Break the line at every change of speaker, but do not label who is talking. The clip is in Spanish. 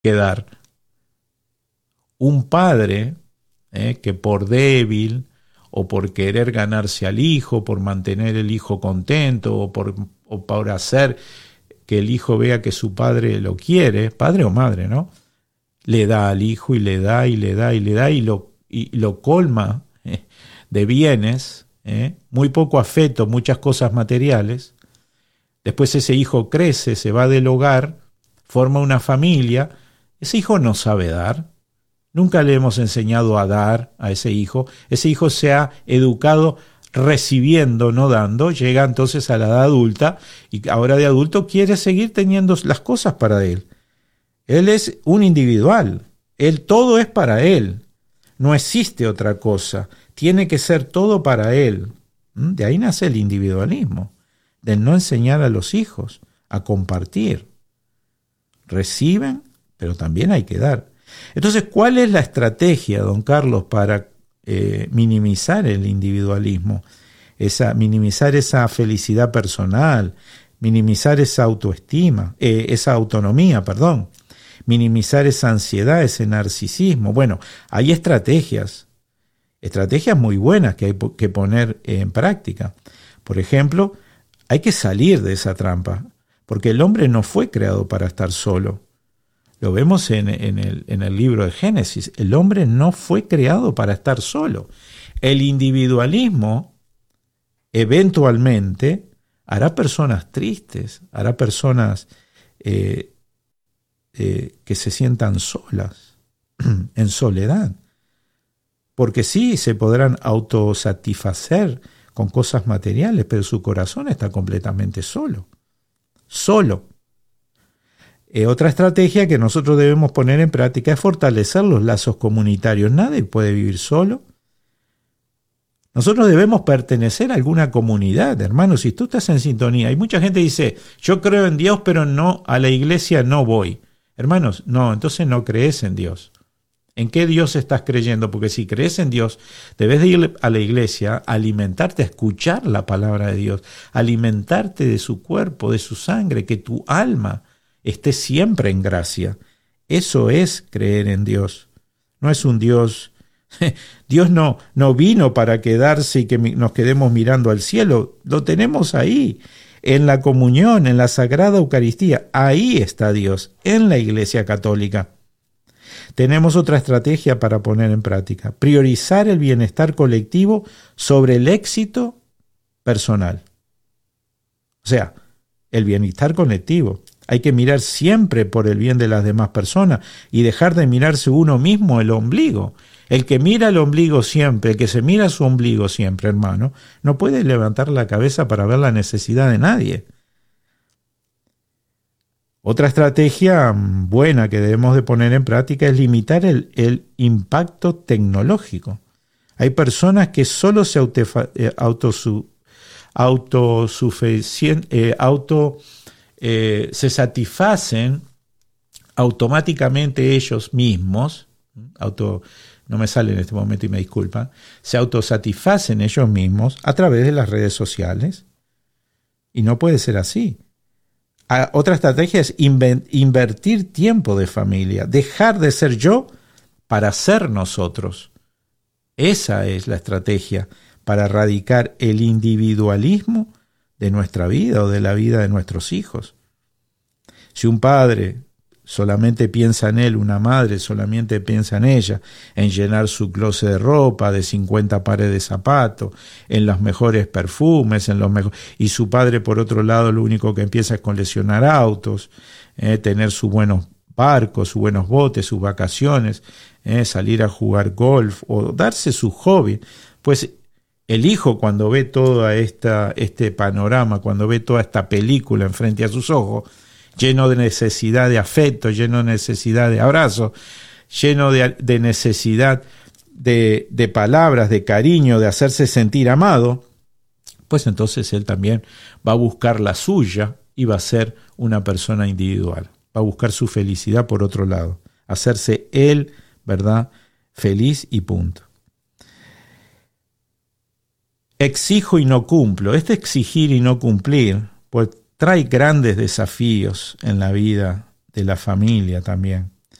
que dar. Un padre que por débil o por querer ganarse al hijo, por mantener el hijo contento o por hacer que el hijo vea que su padre lo quiere, padre o madre, ¿no? Le da al hijo y le da y le da y le da y lo colma de bienes, muy poco afecto, muchas cosas materiales. Después ese hijo crece, se va del hogar, forma una familia. Ese hijo no sabe dar. Nunca le hemos enseñado a dar a ese hijo. Ese hijo se ha educado recibiendo, no dando. Llega entonces a la edad adulta y ahora de adulto quiere seguir teniendo las cosas para él. Él es un individual. Todo es para él. No existe otra cosa. Tiene que ser todo para él. De ahí nace el individualismo, del no enseñar a los hijos a compartir. Reciben, pero también hay que dar. Entonces, ¿cuál es la estrategia, don Carlos, para minimizar el individualismo? Minimizar esa felicidad personal, minimizar esa autoestima, esa autonomía, minimizar esa ansiedad, ese narcisismo. Bueno, hay estrategias muy buenas que hay que poner en práctica. Por ejemplo, hay que salir de esa trampa, porque el hombre no fue creado para estar solo. Lo vemos en el libro de Génesis. El hombre no fue creado para estar solo. El individualismo eventualmente hará personas tristes, hará personas que se sientan solas, en soledad. Porque sí, se podrán autosatisfacer con cosas materiales, pero su corazón está completamente solo. Solo. Otra estrategia que nosotros debemos poner en práctica es fortalecer los lazos comunitarios. Nadie puede vivir solo. Nosotros debemos pertenecer a alguna comunidad, hermanos. Si tú estás en sintonía, hay mucha gente que dice, yo creo en Dios, pero no, a la iglesia no voy. Hermanos, no, entonces no crees en Dios. ¿En qué Dios estás creyendo? Porque si crees en Dios, debes de ir a la iglesia, alimentarte, a escuchar la palabra de Dios, alimentarte de su cuerpo, de su sangre, que tu alma esté siempre en gracia. Eso es creer en Dios. No es un Dios. Dios no vino para quedarse y que nos quedemos mirando al cielo. Lo tenemos ahí, en la comunión, en la Sagrada Eucaristía. Ahí está Dios, en la Iglesia Católica. Tenemos otra estrategia para poner en práctica. Priorizar el bienestar colectivo sobre el éxito personal. O sea, el bienestar colectivo. Hay que mirar siempre por el bien de las demás personas y dejar de mirarse uno mismo el ombligo. El que mira el ombligo siempre, el que se mira su ombligo siempre, hermano, no puede levantar la cabeza para ver la necesidad de nadie. Otra estrategia buena que debemos de poner en práctica es limitar el impacto tecnológico. Hay personas que solo se se satisfacen automáticamente ellos mismos, no me sale en este momento y me disculpan, se autosatisfacen ellos mismos a través de las redes sociales y no puede ser así. Otra estrategia es invertir tiempo de familia, dejar de ser yo para ser nosotros. Esa es la estrategia para erradicar el individualismo de nuestra vida o de la vida de nuestros hijos. Si un padre solamente piensa en él, una madre solamente piensa en ella, en llenar su closet de ropa, de 50 pares de zapatos, en los mejores perfumes, y su padre por otro lado lo único que empieza es coleccionar autos, tener sus buenos barcos, sus buenos botes, sus vacaciones, salir a jugar golf o darse su hobby, pues el hijo, cuando ve todo este panorama, cuando ve toda esta película enfrente a sus ojos, lleno de necesidad de afecto, lleno de necesidad de abrazo, lleno de necesidad de palabras, de cariño, de hacerse sentir amado, pues entonces él también va a buscar la suya y va a ser una persona individual. Va a buscar su felicidad por otro lado, hacerse él, ¿verdad?, feliz y punto. Exijo y no cumplo. Este exigir y no cumplir, pues trae grandes desafíos en la vida de la familia también.